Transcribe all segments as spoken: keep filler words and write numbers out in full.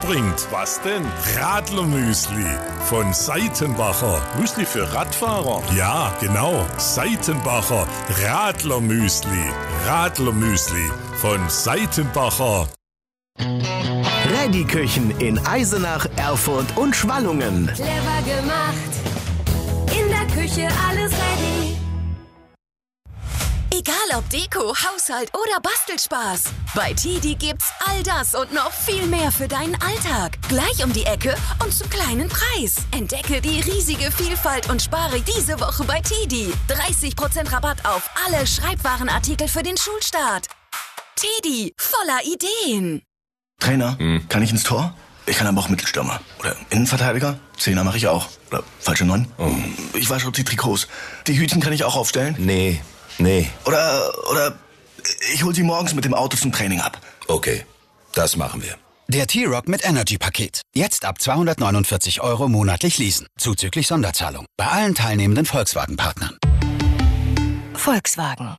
bringt. Was denn? Radlermüsli von Seitenbacher. Müsli für Radfahrer? Ja, genau. Seitenbacher Radlermüsli. Radlermüsli von Seitenbacher. Reddy-Küchen in Eisenach, Erfurt und Schwallungen. Clever gemacht. In der Küche alles ready. Egal ob Deko, Haushalt oder Bastelspaß. Bei Tidi gibt's all das und noch viel mehr für deinen Alltag. Gleich um die Ecke und zum kleinen Preis. Entdecke die riesige Vielfalt und spare diese Woche bei Tidi. dreißig Prozent Rabatt auf alle Schreibwarenartikel für den Schulstart. Tidi, voller Ideen. Trainer, hm. kann ich ins Tor? Ich kann aber auch Mittelstürmer. Oder Innenverteidiger? Zehner mache ich auch. Oder falsche Neun? Oh. Ich wasche die Trikots. Die Hütchen kann ich auch aufstellen? Nee, nee. Oder, oder ich hol sie morgens mit dem Auto zum Training ab. Okay, das machen wir. Der T-Rock mit Energy-Paket. Jetzt ab zweihundertneunundvierzig Euro monatlich leasen. Zuzüglich Sonderzahlung. Bei allen teilnehmenden Volkswagen-Partnern. Volkswagen.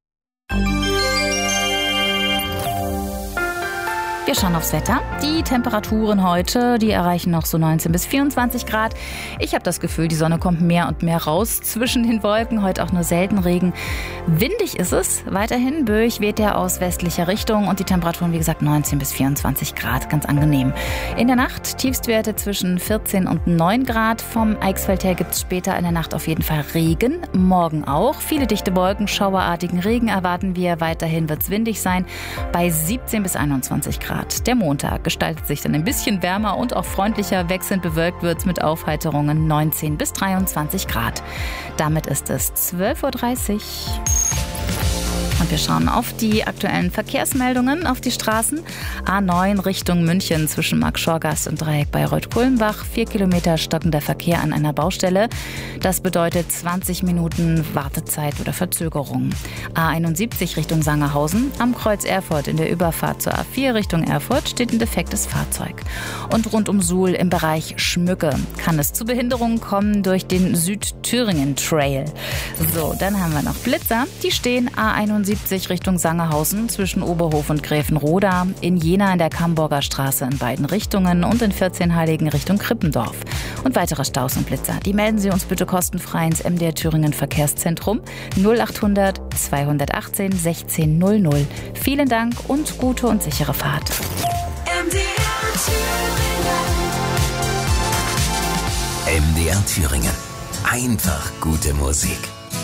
Wir schauen aufs Wetter. Die Temperaturen heute, die erreichen noch so neunzehn bis vierundzwanzig Grad. Ich habe das Gefühl, die Sonne kommt mehr und mehr raus zwischen den Wolken. Heute auch nur selten Regen. Windig ist es. Weiterhin böig weht er aus westlicher Richtung und die Temperaturen, wie gesagt, neunzehn bis vierundzwanzig Grad. Ganz angenehm. In der Nacht Tiefstwerte zwischen vierzehn und neun Grad. Vom Eichsfeld her gibt es später in der Nacht auf jeden Fall Regen. Morgen auch. Viele dichte Wolken, schauerartigen Regen erwarten wir. Weiterhin wird es windig sein bei siebzehn bis einundzwanzig Grad. Der Montag gestaltet sich dann ein bisschen wärmer und auch freundlicher. Wechselnd bewölkt wird es mit Aufheiterungen neunzehn bis dreiundzwanzig Grad. Damit ist es zwölf Uhr dreißig. Und wir schauen auf die aktuellen Verkehrsmeldungen auf die Straßen. A neun Richtung München zwischen Markt-Schorgast und Dreieck Bayreuth-Kulmbach. Vier Kilometer stockender Verkehr an einer Baustelle. Das bedeutet zwanzig Minuten Wartezeit oder Verzögerung. A einundsiebzig Richtung Sangerhausen. Am Kreuz Erfurt in der Überfahrt zur A vier Richtung Erfurt steht ein defektes Fahrzeug. Und rund um Suhl im Bereich Schmücke kann es zu Behinderungen kommen durch den Südthüringen-Trail. So, dann haben wir noch Blitzer. Die stehen A einundsiebzig Richtung Sangerhausen zwischen Oberhof und Gräfenroda, in Jena in der Kamburger Straße in beiden Richtungen und in vierzehnheiligen Richtung Krippendorf. Und weitere Staus und Blitzer, die melden Sie uns bitte kostenfrei ins M D R Thüringen Verkehrszentrum null achthundert zweihundertachtzehn sechzehn null null. Vielen Dank und gute und sichere Fahrt. M D R Thüringen. M D R Thüringen. Einfach gute Musik.